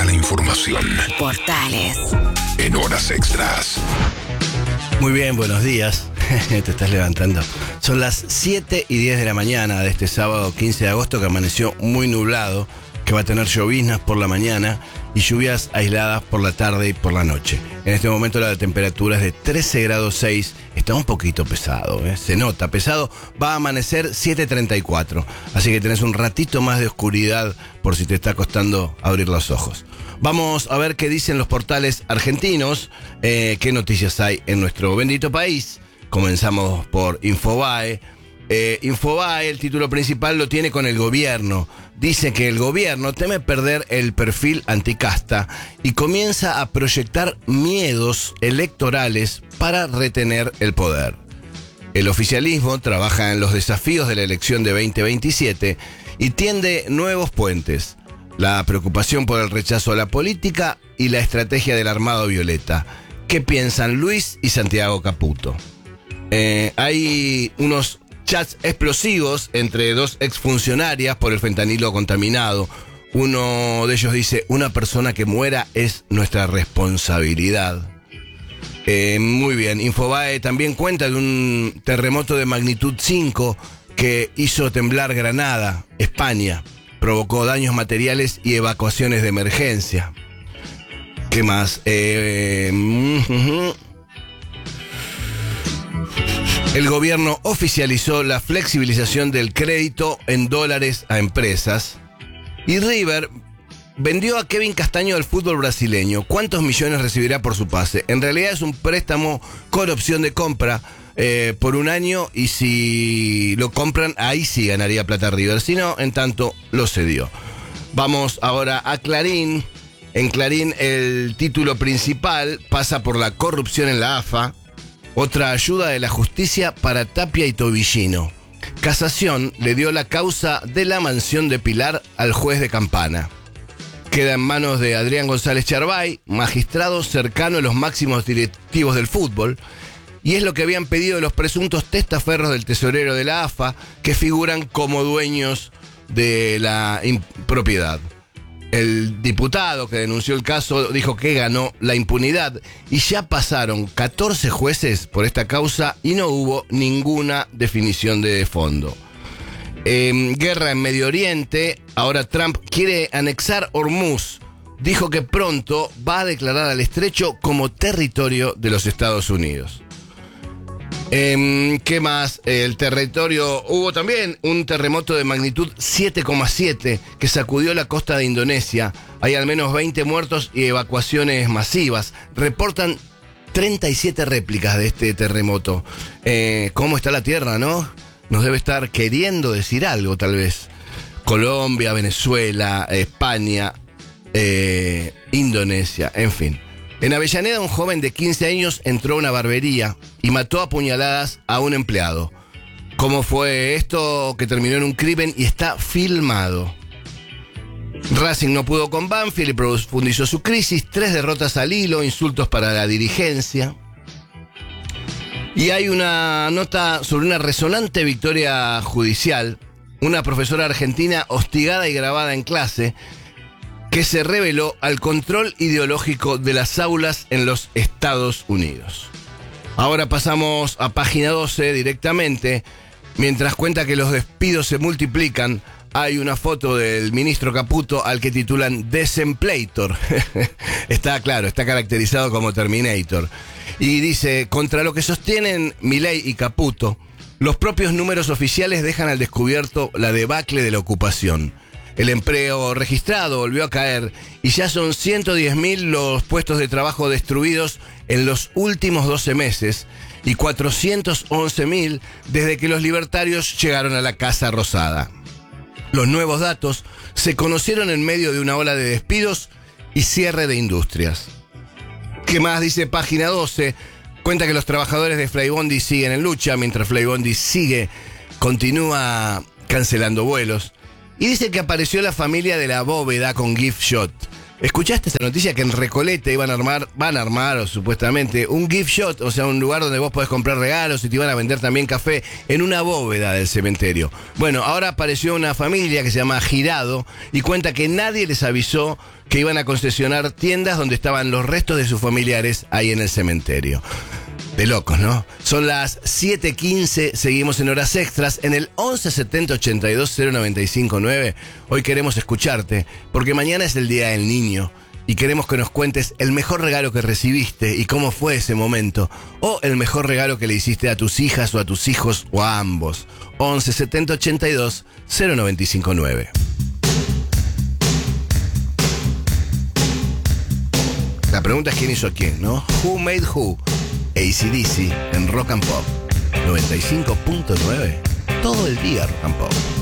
toda la información. Portales. En horas extras. Muy bien, buenos días. Te estás levantando. Son las 7:10 de la mañana de este sábado 15 de agosto, que amaneció muy nublado, que va a tener lloviznas por la mañana y lluvias aisladas por la tarde y por la noche. En este momento la temperatura es de 13 grados 6. Está un poquito pesado, se nota pesado. Va a amanecer 7:34. Así que tenés un ratito más de oscuridad por si te está costando abrir los ojos. Vamos a ver qué dicen los portales argentinos, qué noticias hay en nuestro bendito país. Comenzamos por Infobae. Infobae, el título principal lo tiene con el gobierno. Dice que el gobierno teme perder el perfil anticasta y comienza a proyectar miedos electorales para retener el poder. El oficialismo trabaja en los desafíos de la elección de 2027 y tiende nuevos puentes. La preocupación por el rechazo a la política y la estrategia del armado violeta. ¿Qué piensan Luis y Santiago Caputo? Hay unos chats explosivos entre dos exfuncionarias por el fentanilo contaminado. Uno de ellos dice: una persona que muera es nuestra responsabilidad. Muy bien. Infobae también cuenta de un terremoto de magnitud 5 que hizo temblar Granada, España. Provocó daños materiales y evacuaciones de emergencia. ¿Qué más? El gobierno oficializó la flexibilización del crédito en dólares a empresas. Y River vendió a Kevin Castaño al fútbol brasileño. ¿Cuántos millones recibirá por su pase? En realidad es un préstamo con opción de compra por un año, y si lo compran, ahí sí ganaría plata River. Si no, en tanto, lo cedió. Vamos ahora a Clarín. En Clarín el título principal pasa por la corrupción en la AFA. Otra ayuda de la justicia para Tapia y Tobillino. Casación le dio la causa de la mansión de Pilar al juez de Campana. Queda en manos de Adrián González Charbay, magistrado cercano a los máximos directivos del fútbol, y es lo que habían pedido los presuntos testaferros del tesorero de la AFA, que figuran como dueños de la propiedad. El diputado que denunció el caso dijo que ganó la impunidad, y ya pasaron 14 jueces por esta causa y no hubo ninguna definición de fondo. Guerra en Medio Oriente. Ahora Trump quiere anexar Hormuz. Dijo que pronto va a declarar al estrecho como territorio de los Estados Unidos. ¿Qué más? El territorio... Hubo también un terremoto de magnitud 7,7 que sacudió la costa de Indonesia. Hay al menos 20 muertos y evacuaciones masivas. Reportan 37 réplicas de este terremoto. ¿Cómo está la tierra, no? Nos debe estar queriendo decir algo, tal vez. Colombia, Venezuela, España, Indonesia, en fin. En Avellaneda, un joven de 15 años entró a una barbería y mató a puñaladas a un empleado. ¿Cómo fue esto? Que terminó en un crimen y está filmado. Racing no pudo con Banfield y profundizó su crisis. 3 derrotas al hilo, insultos para la dirigencia. Y hay una nota sobre una resonante victoria judicial. Una profesora argentina hostigada y grabada en clase, que se reveló al control ideológico de las aulas en los Estados Unidos. Ahora pasamos a página 12 directamente. Mientras cuenta que los despidos se multiplican, hay una foto del ministro Caputo al que titulan Desemplator. Está claro, está caracterizado como Terminator. Y dice: contra lo que sostienen Milei y Caputo, los propios números oficiales dejan al descubierto la debacle de la ocupación. El empleo registrado volvió a caer y ya son 110.000 los puestos de trabajo destruidos en los últimos 12 meses y 411.000 desde que los libertarios llegaron a la Casa Rosada. Los nuevos datos se conocieron en medio de una ola de despidos y cierre de industrias. ¿Qué más dice página 12? Cuenta que los trabajadores de Flybondi siguen en lucha, mientras Flybondi continúa cancelando vuelos. Y dice que apareció la familia de la bóveda con gift shop. ¿Escuchaste esa noticia? Que en Recoleta van a armar, o supuestamente, un gift shop, o sea, un lugar donde vos podés comprar regalos y te iban a vender también café en una bóveda del cementerio. Bueno, ahora apareció una familia que se llama Girado y cuenta que nadie les avisó que iban a concesionar tiendas donde estaban los restos de sus familiares ahí en el cementerio. De locos, ¿no? Son las 7:15, seguimos en horas extras, en el 11 70 82 095 9. Hoy queremos escucharte, porque mañana es el Día del Niño, y queremos que nos cuentes el mejor regalo que recibiste y cómo fue ese momento, o el mejor regalo que le hiciste a tus hijas o a tus hijos o a ambos. 11 70 82 095 9. La pregunta es quién hizo a quién, ¿no? Who made who? AC/DC en Rock and Pop 95.9. Todo el día Rock and Pop.